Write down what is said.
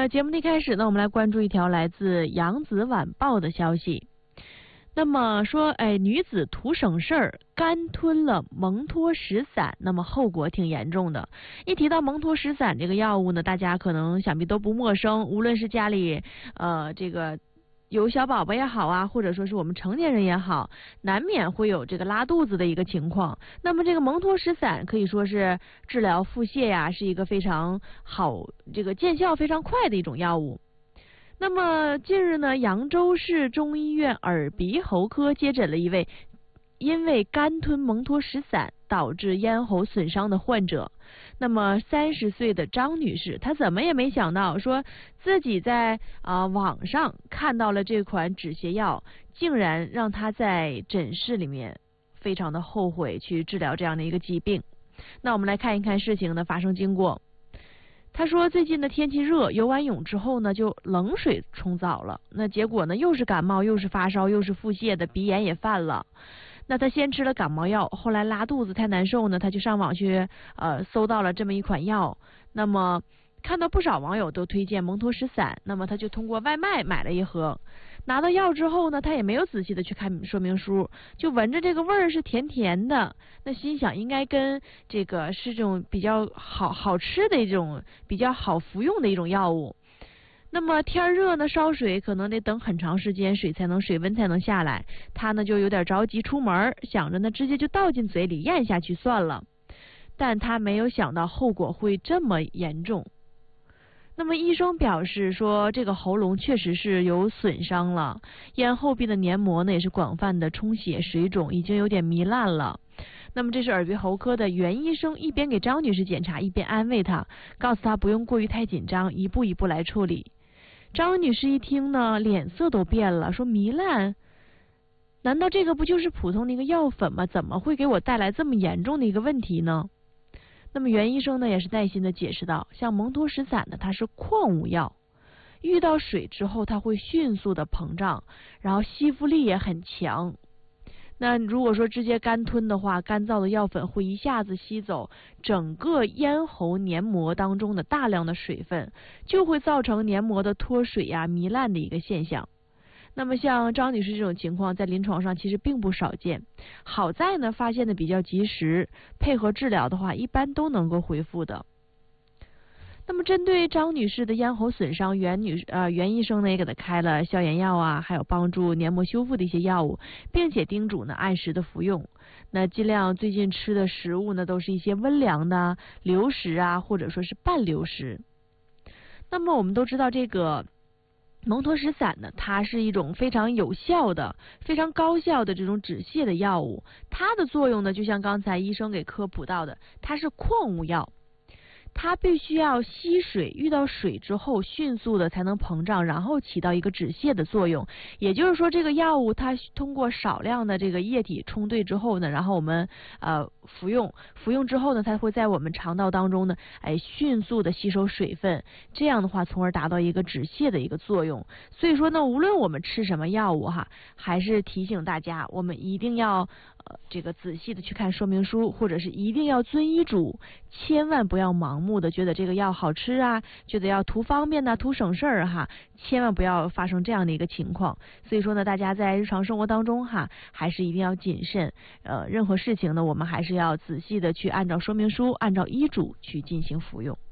么节目的一开始呢，我们来关注一条来自扬子晚报的消息。那么说，女子图省事儿，干吞了蒙脱石散，那么后果挺严重的。一提到蒙脱石散这个药物呢，大家可能想必都不陌生，无论是家里这个有小宝宝也好啊，或者说是我们成年人也好，难免会有这个拉肚子的一个情况。那么这个蒙脱石散可以说是治疗腹泻呀，是一个非常好、这个见效非常快的一种药物。那么近日呢，扬州市中医院耳鼻喉科接诊了一位因为干吞蒙脱石散导致咽喉损伤的患者。那么30岁的张女士，她怎么也没想到，说自己在网上看到了这款止泻药，竟然让她在诊室里面非常的后悔去治疗这样的一个疾病。那我们来看一看事情的发生经过。他说最近的天气热，游完泳之后呢，就冷水冲澡了。那结果呢，又是感冒，又是发烧，又是腹泻的，鼻炎也犯了。那他先吃了感冒药，后来拉肚子太难受呢，他就上网去搜到了这么一款药。那么看到不少网友都推荐蒙脱石散，那么他就通过外卖买了一盒。拿到药之后呢，他也没有仔细的去看说明书，就闻着这个味儿是甜甜的，那心想应该跟这个是这种比较好吃的一种比较好服用的一种药物。那么天热呢，烧水可能得等很长时间，水温才能下来。他呢就有点着急出门，想着呢直接就倒进嘴里咽下去算了，但他没有想到后果会这么严重。那么医生表示说，这个喉咙确实是有损伤了，咽后壁的黏膜呢也是广泛的充血水肿，已经有点糜烂了。那么这是耳鼻喉科的袁医生一边给张女士检查，一边安慰她，告诉她不用过于太紧张，一步一步来处理。张女士一听呢，脸色都变了，说糜烂？难道这个不就是普通的一个药粉吗？怎么会给我带来这么严重的一个问题呢？那么袁医生呢也是耐心的解释道，像蒙脱石散呢，它是矿物药，遇到水之后它会迅速的膨胀，然后吸附力也很强。那如果说直接干吞的话，干燥的药粉会一下子吸走整个咽喉黏膜当中的大量的水分，就会造成黏膜的脱水呀、糜烂的一个现象。那么像张女士这种情况在临床上其实并不少见，好在呢发现的比较及时，配合治疗的话一般都能够恢复的。那么针对张女士的咽喉损伤，袁医生呢也给她开了消炎药啊，还有帮助黏膜修复的一些药物，并且叮嘱呢按时的服用。那尽量最近吃的食物呢都是一些温凉的流食啊，或者说是半流食。那么我们都知道这个蒙脱石散呢，它是一种非常有效的、非常高效的这种止泻的药物。它的作用呢，就像刚才医生给科普到的，它是矿物药。它必须要吸水，遇到水之后迅速的才能膨胀，然后起到一个止泻的作用。也就是说，这个药物它通过少量的这个液体冲兑之后呢，然后我们服用之后呢，它会在我们肠道当中呢，迅速的吸收水分，这样的话从而达到一个止泻的一个作用。所以说呢，无论我们吃什么药物哈，还是提醒大家，我们一定要这个仔细的去看说明书，或者是一定要遵医嘱，千万不要盲目的觉得这个药好吃啊，觉得要图方便呐、图省事儿哈，千万不要发生这样的一个情况。所以说呢，大家在日常生活当中哈，还是一定要谨慎。任何事情呢，我们还是要仔细的去按照说明书、按照医嘱去进行服用。